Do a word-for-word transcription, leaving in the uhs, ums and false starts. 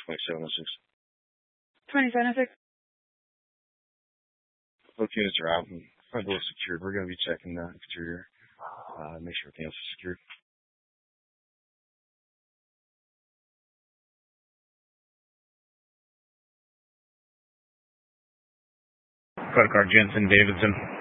twenty-seven oh six. twenty-seven oh six. Both units are out and front door secured. We're going to be checking the exterior, uh, make sure everything else is secured. Credit card, Jensen Davidson.